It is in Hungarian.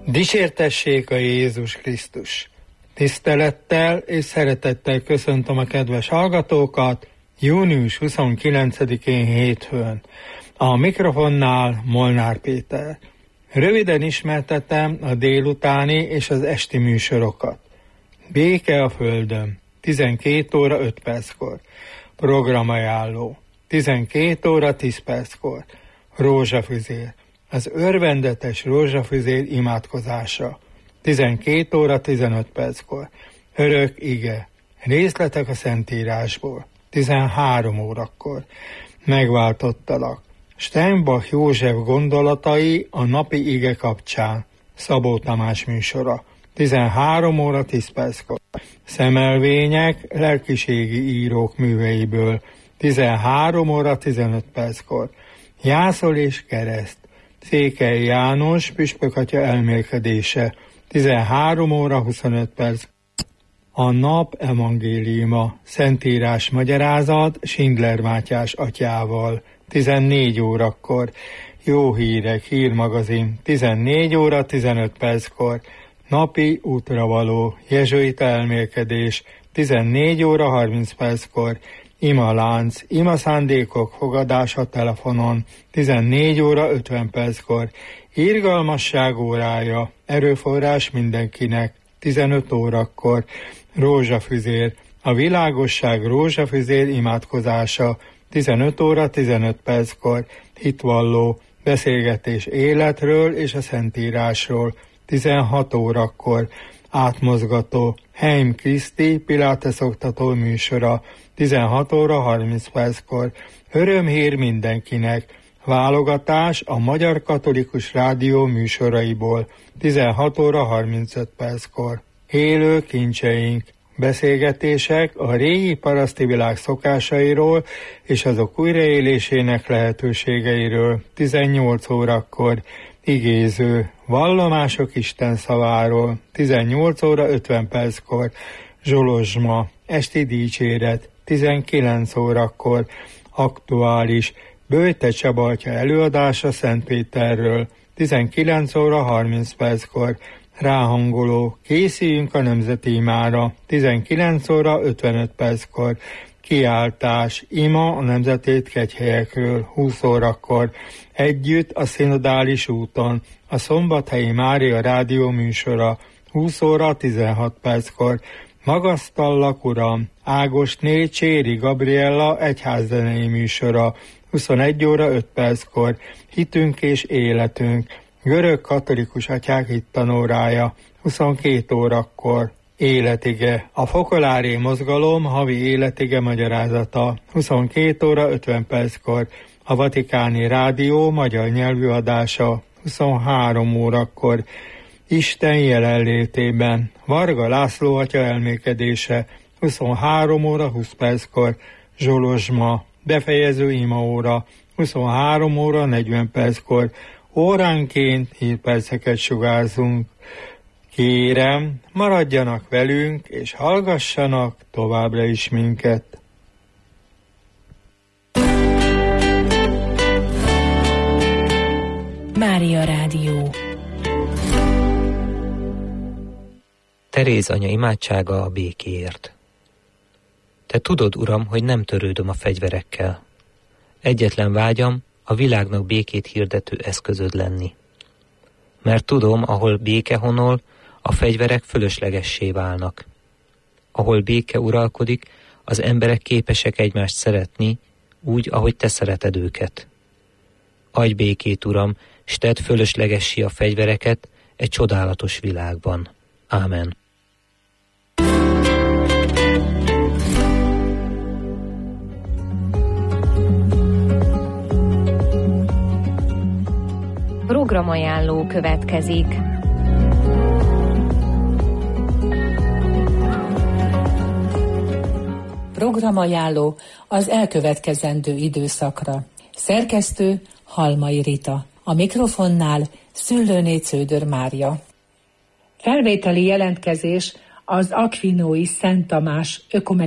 Dicsértessék a Jézus Krisztus! Tisztelettel és szeretettel köszöntöm a kedves hallgatókat június 29-én hétfőn. A mikrofonnál Molnár Péter. Röviden ismertetem a délutáni és az esti műsorokat. Béke a Földön, 12 óra 5 perckor. Programajánló, 12 óra 10 perckor. Rózsafüzér, az örvendetes rózsafüzér imádkozása, 12 óra 15 perckor. Örök ige, részletek a Szentírásból, 13 órakor. Megváltottalak, Steinbach József gondolatai a napi ige kapcsán, Szabó Tamás műsora, 13 óra 10 perckor. Szemelvények lelkiségi írók műveiből, 13 óra 15 perckor. Jászol és kereszt, Székely János püspökatya elmélkedése, 13 óra 25 perc. A nap evangéliuma, Szentírás magyarázat Schindler Mátyás atyával, 14 órakor. Jó hírek, hírmagazin, 14 óra 15 perckor. Napi útravaló, jezsuita elmélkedés, 14 óra 30 perckor. Imalánc, imaszándékok fogadása telefonon, 14 óra 50 perckor. Irgalmasság órája, erőforrás mindenkinek, 15 órakor. Rózsafüzér, a világosság rózsafüzér imádkozása, 15 óra 15 perckor. Hitvalló, beszélgetés életről és a Szentírásról, 16 órakor. Átmozgató, Heim Kriszti Pilates oktató műsora, 16 óra 30 perckor. Örömhír mindenkinek, válogatás a Magyar Katolikus Rádió műsoraiból, 16 óra 35 perckor. Élő kincseink, beszélgetések a régi paraszti világ szokásairól és azok újraélésének lehetőségeiről, 18 órakor. Igéző, vallomások Isten szaváról, 18 óra 50 perckor. Zsolozsma, esti dicséret, 19 órakor. Aktuális, Böjte Csaba atya előadása Szentpéterről, 19 óra 30 perckor. Ráhangoló, készüljünk a nemzeti imára, 19 óra 55 perckor. Kiáltás, ima a nemzeti kegyhelyekről, 20 órakor. Együtt a szinodális úton, a Szombathelyi Mária rádió műsora, 20 óra 16 perckor. Magasztallak, Uram, Ágosné Cséri Gabriella egyházzenei műsora, 21 óra 5 perckor. Hitünk és életünk, görög katolikus atyák hittanórája, 22 órakor. Életige, a Fokolári mozgalom havi életige magyarázata, 22 óra 50 perckor. A Vatikáni Rádió magyar nyelvű adása, 23 órakor. Isten jelenlétében, Varga László atya elmélkedése, 23 óra 20 perckor. Zsolozsma, befejező imaóra, 23 óra 40 perckor. Óránként hírperceket sugárzunk. Kérem, maradjanak velünk, és hallgassanak továbbra is minket. Mária Rádió. Teréz anya imádsága a békéért. Te tudod, Uram, hogy nem törődöm a fegyverekkel. Egyetlen vágyam a világnak békét hirdető eszközöd lenni. Mert tudom, ahol béke honol, a fegyverek fölöslegessé válnak. Ahol béke uralkodik, az emberek képesek egymást szeretni, úgy, ahogy te szereted őket. Adj békét, Uram, s tedd fölöslegessé a fegyvereket egy csodálatos világban. Ámen. Programajánló következik. Programajánló az elkövetkezendő időszakra. Szerkesztő Halmai Rita. A mikrofonnál Szüllőné Cződör Mária. Felvételi jelentkezés az Akvinói Szent Tamás ökumenikus